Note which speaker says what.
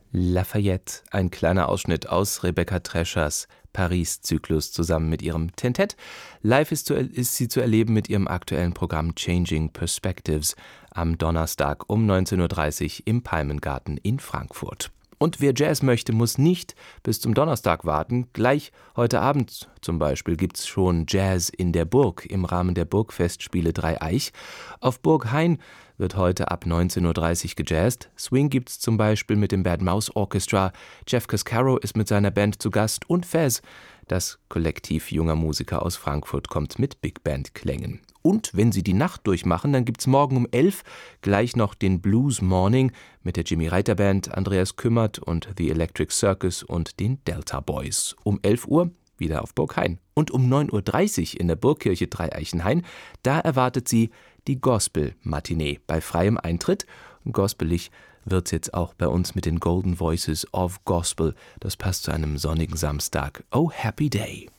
Speaker 1: Lafayette, ein kleiner Ausschnitt aus Rebecca Treschers Paris-Zyklus zusammen mit ihrem Tentett. Live ist sie zu erleben mit ihrem aktuellen Programm Changing Perspectives am Donnerstag um 19:30 Uhr im Palmengarten in Frankfurt. Und wer Jazz möchte, muss nicht bis zum Donnerstag warten. Gleich heute Abend zum Beispiel gibt's schon Jazz in der Burg im Rahmen der Burgfestspiele Dreieich. Auf Burg Hain wird heute ab 19:30 Uhr gejazzt. Swing gibt's zum Beispiel mit dem Bad Mouse Orchestra. Jeff Cascaro ist mit seiner Band zu Gast und Fez, das Kollektiv junger Musiker aus Frankfurt, kommt mit Big Band Klängen. Und wenn Sie die Nacht durchmachen, dann gibt's morgen um 11 gleich noch den Blues Morning mit der Jimmy Reiter Band, Andreas Kümmert und The Electric Circus und den Delta Boys. Um 11 Uhr wieder auf Burg Hain. Und um 9:30 Uhr in der Burgkirche Dreieichenhain, da erwartet Sie die Gospel-Matinee bei freiem Eintritt. Und gospelig wird's jetzt auch bei uns mit den Golden Voices of Gospel. Das passt zu einem sonnigen Samstag. Oh, happy day!